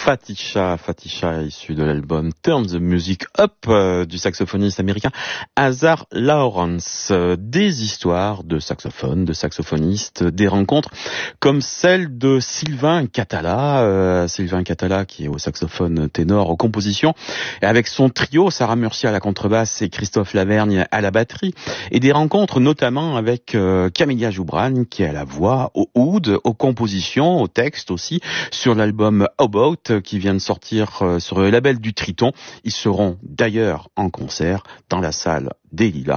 Fatisha, issu de l'album Turn the Music Up du saxophoniste américain Azar Lawrence. Des histoires de saxophones, de saxophonistes, des rencontres comme celle de Sylvain Catala, qui est au saxophone ténor, aux compositions, et avec son trio, Sarah Murcia à la contrebasse et Christophe Lavergne à la batterie, et des rencontres notamment avec Camélia Joubran qui est à la voix, au oud, aux compositions, au texte aussi, sur l'album About qui vient de sortir sur le label du Triton. Ils seront d'ailleurs en concert dans la salle des Lilas